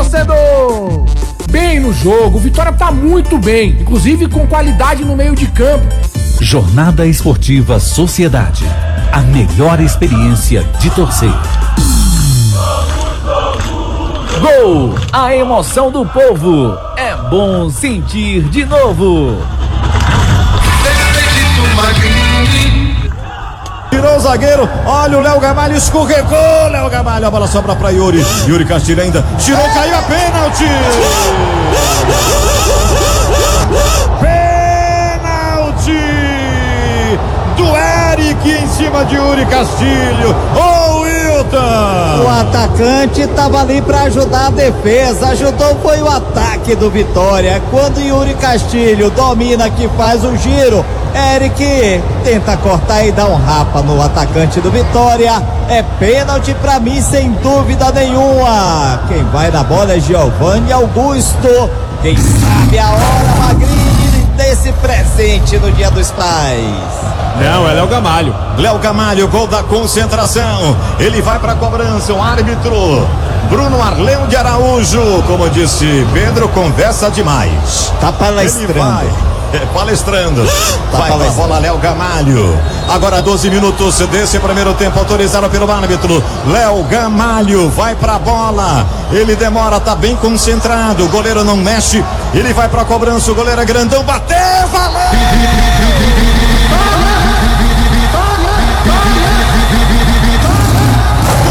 torcedor! Bem no jogo, o Vitória tá muito bem, inclusive com qualidade no meio de campo. Jornada Esportiva Sociedade. A melhor experiência de torcer. Gol! A emoção do povo. É bom sentir de novo. Tirou o zagueiro, olha o Léo Gamalho, escorregou, Léo Gamalho, a bola sobra pra Yuri, Yuri Castilho ainda, tirou, caiu a pênalti! Pênalti do Eric em cima de Yuri Castilho, ô Wilton! O atacante estava ali para ajudar a defesa, ajudou foi o ataque do Vitória, quando Yuri Castilho domina que faz o giro, Eric tenta cortar e dá um rapa no atacante do Vitória. É pênalti pra mim sem dúvida nenhuma. Quem vai na bola é Giovanni Augusto. Quem sabe a hora, Magrini, desse presente no Dia dos Pais. Não, é Léo Gamalho. Léo Gamalho, gol da concentração. Ele vai pra cobrança, o árbitro Bruno Arleu de Araújo. Como disse Pedro, conversa demais. Tá palestrando. Palestrando. Vai pra bola Léo Gamalho. Agora 12 minutos desse primeiro tempo autorizado pelo árbitro. Léo Gamalho vai pra bola. Ele demora, tá bem concentrado. O goleiro não mexe. Ele vai pra cobrança. O goleiro é grandão. Bateu, valeu!